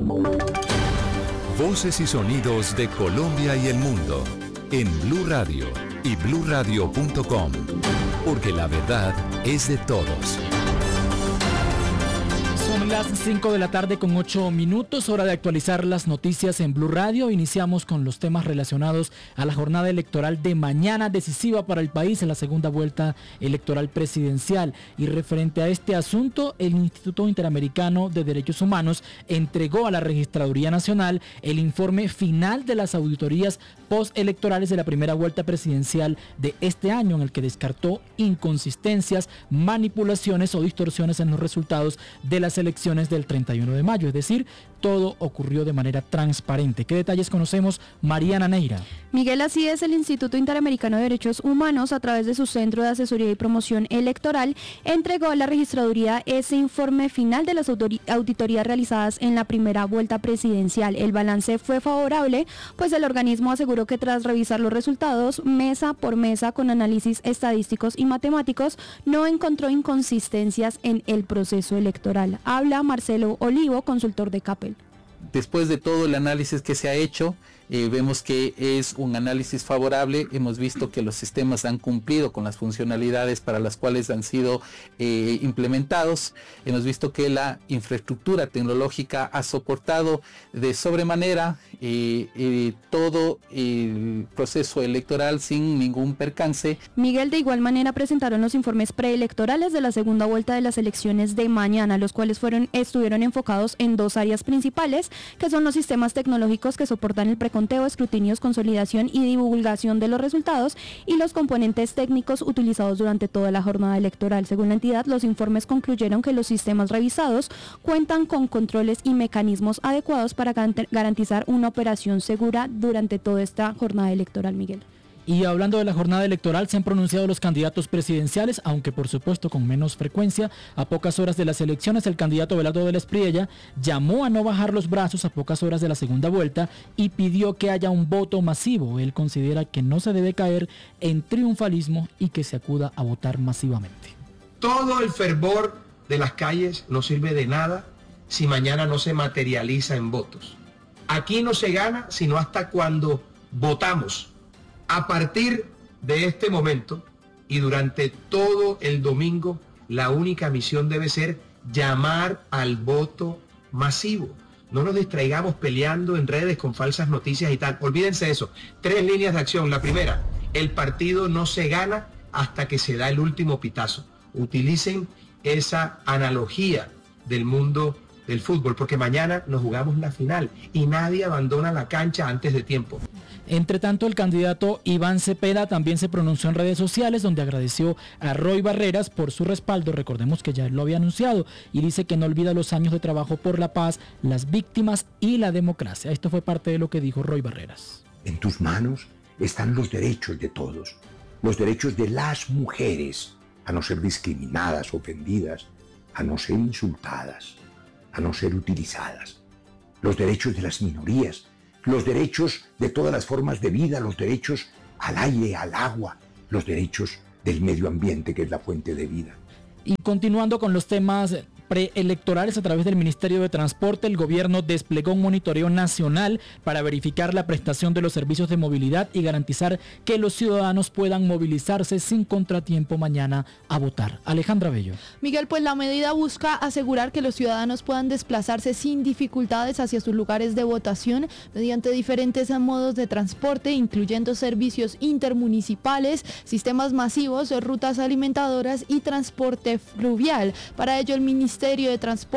Voces y sonidos de Colombia y el mundo en Blue Radio y bluradio.com, porque la verdad es de todos. Son las 5 de la tarde con 8 minutos, hora de actualizar las noticias en Blue Radio. Iniciamos con los temas relacionados a la jornada electoral de mañana, decisiva para el país en la segunda vuelta electoral presidencial. Y referente a este asunto, el Instituto Interamericano de Derechos Humanos entregó a la Registraduría Nacional el informe final de las auditorías postelectorales de la primera vuelta presidencial de este año, en el que descartó inconsistencias, manipulaciones o distorsiones en los resultados de las elecciones del 31 de mayo, es decir, todo ocurrió de manera transparente. ¿Qué detalles conocemos? Mariana Neira. Miguel, así es, el Instituto Interamericano de Derechos Humanos, a través de su Centro de Asesoría y Promoción Electoral, entregó a la Registraduría ese informe final de las auditorías realizadas en la primera vuelta presidencial. El balance fue favorable, pues el organismo aseguró que tras revisar los resultados, mesa por mesa, con análisis estadísticos y matemáticos, no encontró inconsistencias en el proceso electoral. Habla Marcelo Olivo, consultor de CAPEL. Después de todo el análisis que se ha hecho, vemos que es un análisis favorable. Hemos visto que los sistemas han cumplido con las funcionalidades para las cuales han sido implementados. Hemos visto que la infraestructura tecnológica ha soportado de sobremanera todo el proceso electoral sin ningún percance. Miguel, de igual manera presentaron los informes preelectorales de la segunda vuelta de las elecciones de mañana, los cuales estuvieron enfocados en dos áreas principales, que son los sistemas tecnológicos que soportan el preconteo, escrutinios, consolidación y divulgación de los resultados, y los componentes técnicos utilizados durante toda la jornada electoral. Según la entidad, los informes concluyeron que los sistemas revisados cuentan con controles y mecanismos adecuados para garantizar una operación segura durante toda esta jornada electoral, Miguel. Y hablando de la jornada electoral, se han pronunciado los candidatos presidenciales, aunque por supuesto con menos frecuencia. A pocas horas de las elecciones, el candidato Belardo del Espriella llamó a no bajar los brazos a pocas horas de la segunda vuelta y pidió que haya un voto masivo. Él considera que no se debe caer en triunfalismo y que se acuda a votar masivamente. Todo el fervor de las calles no sirve de nada si mañana no se materializa en votos. Aquí no se gana sino hasta cuando votamos. A partir de este momento y durante todo el domingo, la única misión debe ser llamar al voto masivo. No nos distraigamos peleando en redes con falsas noticias y tal. Olvídense de eso. 3 líneas de acción. La primera, el partido no se gana hasta que se da el último pitazo. Utilicen esa analogía del mundo del fútbol, porque mañana nos jugamos la final y nadie abandona la cancha antes de tiempo. Entre tanto, el candidato Iván Cepeda también se pronunció en redes sociales, donde agradeció a Roy Barreras por su respaldo. Recordemos que ya él lo había anunciado, y dice que no olvida los años de trabajo por la paz, las víctimas y la democracia. Esto fue parte de lo que dijo Roy Barreras. En tus manos están los derechos de todos, los derechos de las mujeres a no ser discriminadas, ofendidas, a no ser insultadas, a no ser utilizadas, los derechos de las minorías, los derechos de todas las formas de vida, los derechos al aire, al agua, los derechos del medio ambiente, que es la fuente de vida. Y continuando con los temas preelectorales, a través del Ministerio de Transporte, el gobierno desplegó un monitoreo nacional para verificar la prestación de los servicios de movilidad y garantizar que los ciudadanos puedan movilizarse sin contratiempo mañana a votar. Alejandra Bello. Miguel, pues la medida busca asegurar que los ciudadanos puedan desplazarse sin dificultades hacia sus lugares de votación mediante diferentes modos de transporte, incluyendo servicios intermunicipales, sistemas masivos, rutas alimentadoras y transporte fluvial. Para ello, el Ministerio de Transporte